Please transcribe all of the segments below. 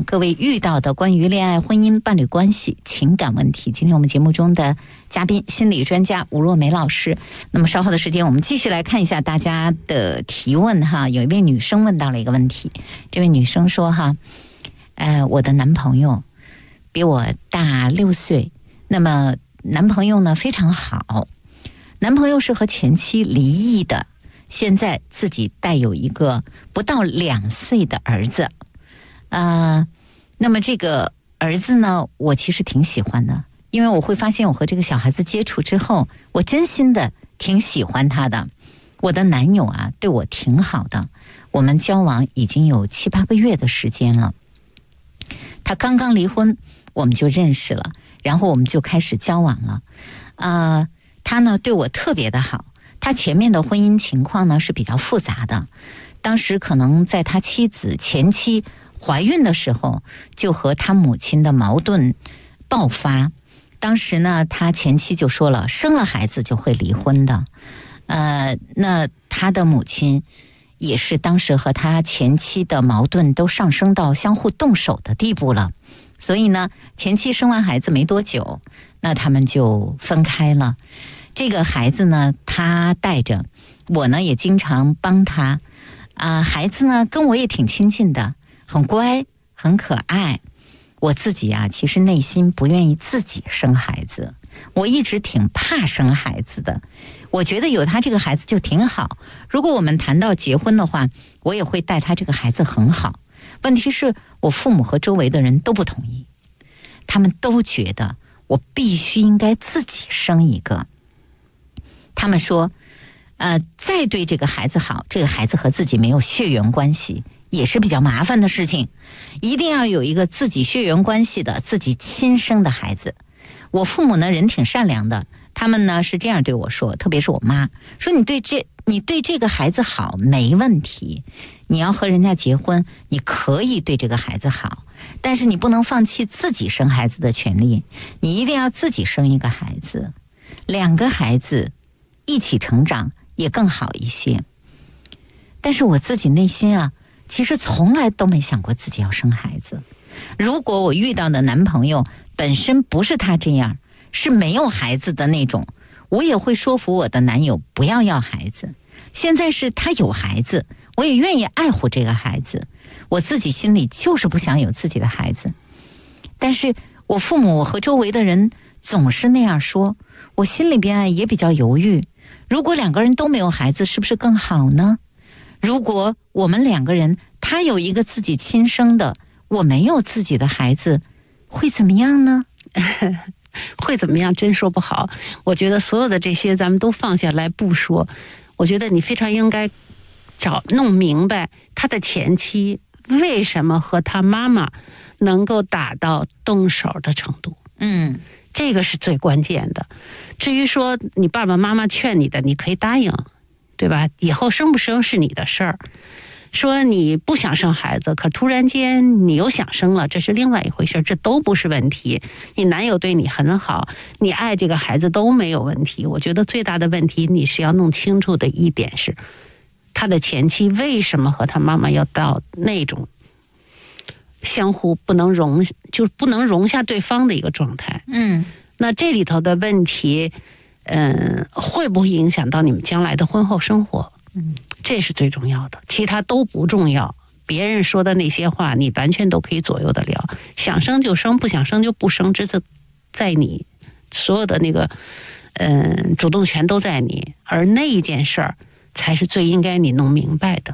享各位遇到的关于恋爱、婚姻、伴侣关系、情感问题。今天我们节目中的嘉宾，心理专家吴若梅老师。那么稍后的时间，我们继续来看一下大家的提问哈。有一位女生问到了一个问题，这位女生说哈，我的男朋友比我大6岁，那么男朋友呢非常好，男朋友是和前妻离异的，现在自己带有一个不到2岁的儿子。那么这个儿子呢，我其实挺喜欢的，因为我会发现我和这个小孩子接触之后，我真心的挺喜欢他的。我的男友啊，对我挺好的，我们交往已经有7、8个月的时间了。他刚刚离婚，我们就认识了，然后我们就开始交往了。他呢对我特别的好，他前面的婚姻情况呢是比较复杂的，当时可能在他前妻怀孕的时候，就和他母亲的矛盾爆发。当时呢，他前妻就说了，生了孩子就会离婚的。那他的母亲也是当时和他前妻的矛盾都上升到相互动手的地步了。所以呢，前妻生完孩子没多久，那他们就分开了。这个孩子呢，他带着，我呢也经常帮他。孩子呢跟我也挺亲近的，很乖，很可爱。我自己啊，其实内心不愿意自己生孩子，我一直挺怕生孩子的。我觉得有他这个孩子就挺好。如果我们谈到结婚的话，我也会带他这个孩子很好。问题是我父母和周围的人都不同意，他们都觉得我必须应该自己生一个。他们说，再对这个孩子好，这个孩子和自己没有血缘关系，也是比较麻烦的事情，一定要有一个自己血缘关系的、自己亲生的孩子。我父母呢人挺善良的，他们呢是这样对我说，特别是我妈说，你对这个孩子好没问题，你要和人家结婚，你可以对这个孩子好，但是你不能放弃自己生孩子的权利，你一定要自己生一个孩子，2个孩子一起成长也更好一些。但是我自己内心啊，其实从来都没想过自己要生孩子。如果我遇到的男朋友本身不是他这样，是没有孩子的那种，我也会说服我的男友不要孩子。现在是他有孩子，我也愿意爱护这个孩子，我自己心里就是不想有自己的孩子。但是我父母和周围的人总是那样说，我心里边也比较犹豫。如果2个人都没有孩子，是不是更好呢？如果我们2个人，他有一个自己亲生的，我没有自己的孩子，会怎么样呢？ 会怎么样真说不好。我觉得所有的这些咱们都放下来不说，我觉得你非常应该弄明白他的前妻为什么和他妈妈能够打到动手的程度。这个是最关键的。至于说你爸爸妈妈劝你的，你可以答应，对吧？以后生不生是你的事儿。说你不想生孩子，可突然间你又想生了，这是另外一回事，这都不是问题。你男友对你很好，你爱这个孩子都没有问题。我觉得最大的问题你是要弄清楚的一点是，他的前妻为什么和他妈妈要到那种相互不能容下对方的一个状态。那这里头的问题会不会影响到你们将来的婚后生活？这是最重要的，其他都不重要。别人说的那些话你完全都可以左右得了，想生就生，不想生就不生，这是在你所有的那个主动权都在你，而那一件事儿才是最应该你弄明白的。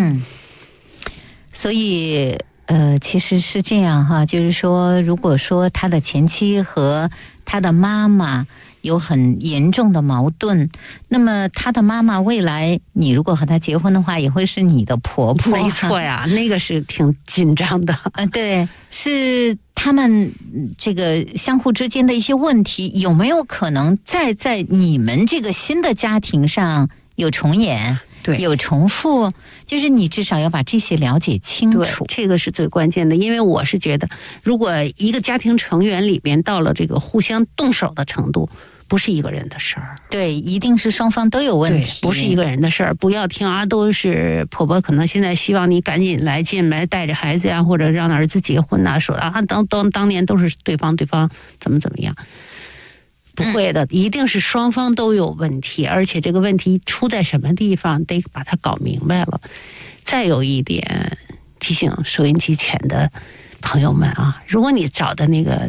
所以其实是这样哈，就是说，如果说他的前妻和他的妈妈有很严重的矛盾，那么他的妈妈未来你如果和他结婚的话，也会是你的婆婆。 没错呀，那个是挺紧张的。 对，是他们这个相互之间的一些问题，有没有可能在你们这个新的家庭上有重演？ 对， 有重复，就是你至少要把这些了解清楚。 这个是最关键的。因为我是觉得，如果一个家庭成员里边到了这个互相动手的程度， 不是一个人的事儿。 对，一定是双方都有问题， 不是一个人的事儿。不要听啊，都是婆婆可能现在希望你赶紧来进来带着孩子呀，或者让儿子结婚呐，说啊，当年都是对方怎么样。不会的，一定是双方都有问题，而且这个问题出在什么地方，得把它搞明白了。再有一点提醒收音机前的朋友们啊，如果你找的那个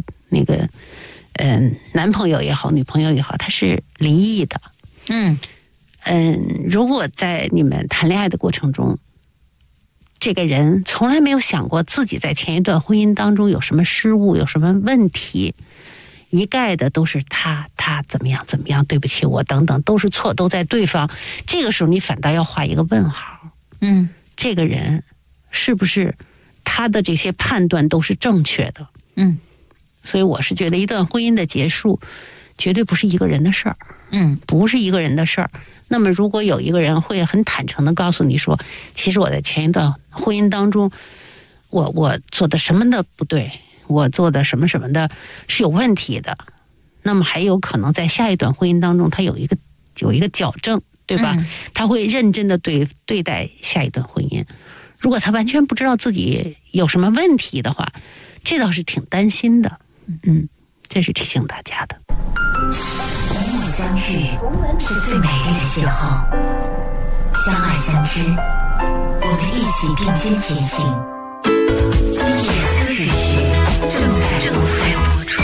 男朋友也好，女朋友也好，他是离异的，如果在你们谈恋爱的过程中，这个人从来没有想过自己在前一段婚姻当中有什么失误，有什么问题。一概的都是他怎么样，对不起我等等，都是错，都在对方。这个时候你反倒要画一个问号。这个人是不是他的这些判断都是正确的？所以我是觉得一段婚姻的结束绝对不是一个人的事儿。不是一个人的事儿。那么如果有一个人会很坦诚的告诉你说，其实我在前一段婚姻当中，我做的什么的不对，我做的什么的是有问题的，那么还有可能在下一段婚姻当中他有一个矫正，对吧？他会认真的对待下一段婚姻。如果他完全不知道自己有什么问题的话，这倒是挺担心的。这是提醒大家的。 萍母相遇是最美丽的邂逅，相爱相知，我们一起并肩前行。今夜思雨正在播出。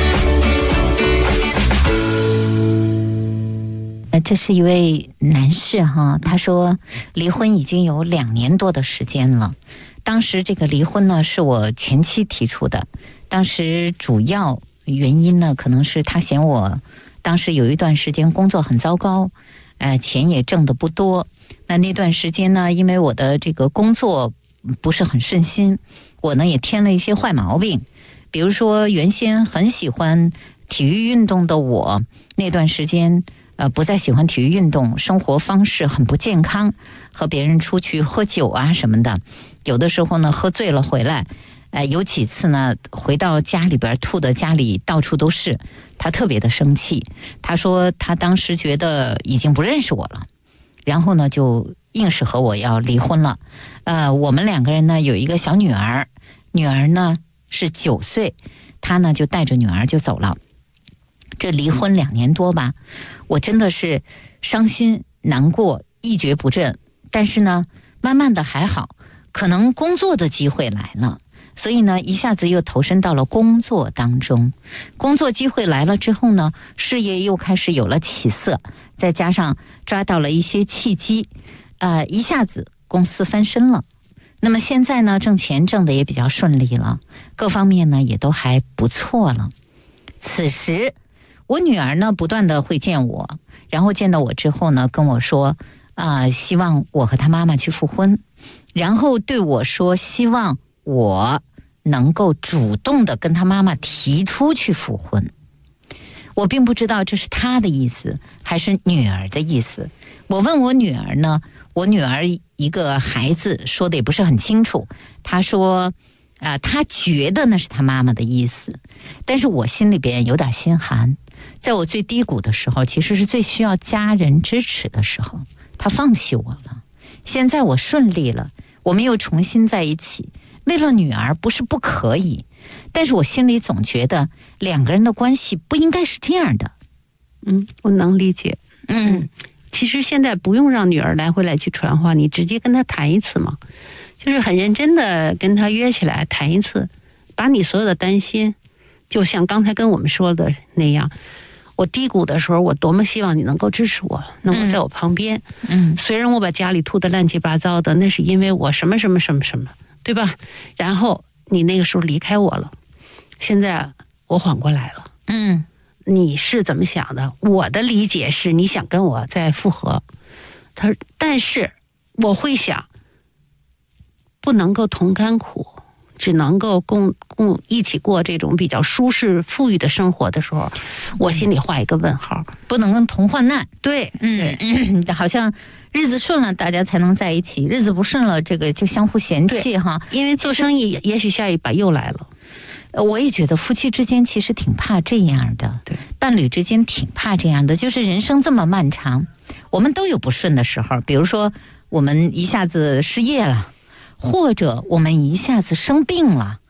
这是一位男士哈，他说离婚已经有2年多的时间了。当时这个离婚呢是我前妻提出的，当时主要原因呢可能是他嫌我当时有一段时间工作很糟糕，钱也挣得不多。那段时间呢，因为我的这个工作不是很顺心，我呢也添了一些坏毛病，比如说原先很喜欢体育运动的我，那段时间不再喜欢体育运动，生活方式很不健康，和别人出去喝酒啊什么的，有的时候呢喝醉了回来，有几次呢回到家里边吐的家里到处都是，他特别的生气。他说他当时觉得已经不认识我了，然后呢就硬是和我要离婚了。我们2个人呢有一个小女儿，女儿呢是9岁，他呢就带着女儿就走了。这离婚2年多吧，我真的是伤心难过一蹶不振，但是呢慢慢的还好，可能工作的机会来了，所以呢一下子又投身到了工作当中。工作机会来了之后呢，事业又开始有了起色，再加上抓到了一些契机，一下子公司翻身了。那么现在呢挣钱挣得也比较顺利了，各方面呢也都还不错了。此时我女儿呢不断的会见我，然后见到我之后呢跟我说希望我和她妈妈去复婚，然后对我说希望我能够主动的跟她妈妈提出去复婚。我并不知道这是她的意思还是女儿的意思。我问我女儿呢，我女儿一个孩子说的也不是很清楚，她说她觉得那是她妈妈的意思，但是我心里边有点心寒。在我最低谷的时候，其实是最需要家人支持的时候，她放弃我了。现在我顺利了，我们又重新在一起，为了女儿不是不可以，但是我心里总觉得2个人的关系不应该是这样的。 我能理解。其实现在不用让女儿来回来去传话，你直接跟她谈一次嘛，就是很认真的跟她约起来谈一次，把你所有的担心，就像刚才跟我们说的那样，我低谷的时候，我多么希望你能够支持我，能够在我旁边。虽然我把家里吐得乱七八糟的，那是因为我什么，对吧？然后你那个时候离开我了，现在我缓过来了。你是怎么想的？我的理解是你想跟我再复合，但是我会想，不能够同甘苦，只能够共一起过这种比较舒适富裕的生活的时候，我心里画一个问号。 不能跟同患难。 对， 好像日子顺了大家才能在一起，日子不顺了这个就相互嫌弃哈。 因为做生意也许下一把又来了。 我也觉得夫妻之间其实挺怕这样的。 对， 伴侣之间挺怕这样的，就是人生这么漫长，我们都有不顺的时候，比如说我们一下子失业了，或者我们一下子生病了，